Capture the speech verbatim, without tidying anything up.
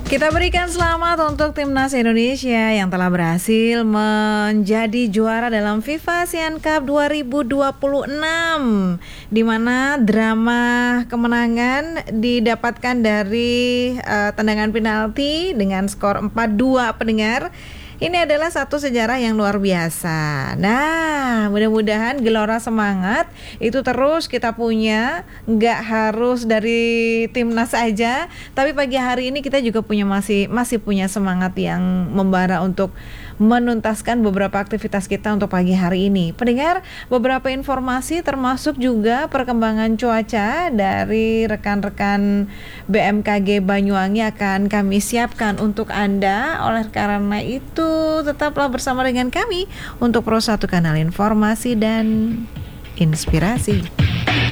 Kita berikan selamat untuk timnas Indonesia yang telah berhasil menjadi juara dalam FIFA Asian Cup dua ribu dua puluh enam, di mana drama kemenangan didapatkan dari uh, tendangan penalti dengan skor empat dua pendengar. Ini adalah satu sejarah yang luar biasa. Nah, mudah-mudahan gelora semangat itu terus kita punya, nggak harus dari timnas aja, tapi pagi hari ini kita juga punya masih masih punya semangat yang membara untuk menuntaskan beberapa aktivitas kita untuk pagi hari ini. Pendengar, beberapa informasi termasuk juga perkembangan cuaca dari rekan-rekan B M K G Banyuwangi akan kami siapkan untuk Anda. Oleh karena itu, tetaplah bersama dengan kami untuk Pro satu Kanal Informasi dan Inspirasi.